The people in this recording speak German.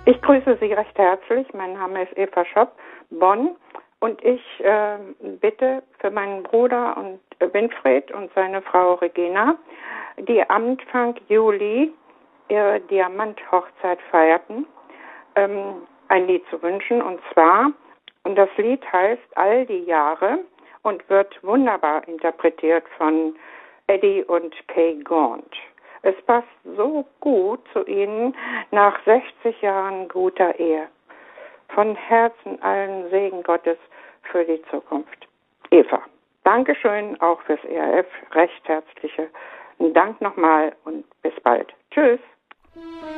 Ich grüße Sie recht herzlich. Mein Name ist Eva Schopp, Bonn. Und ich bitte für meinen Bruder und Winfried und seine Frau Regina, die Anfang Juli ihre Diamanthochzeit feierten, ein Lied zu wünschen. Und zwar, und das Lied heißt All die Jahre und wird wunderbar interpretiert von Eddie und Kay Gaunt. Es passt so gut zu Ihnen nach 60 Jahren guter Ehe. Von Herzen allen Segen Gottes für die Zukunft. Eva, Dankeschön auch fürs ERF. Recht herzliche Dank nochmal und bis bald. Tschüss.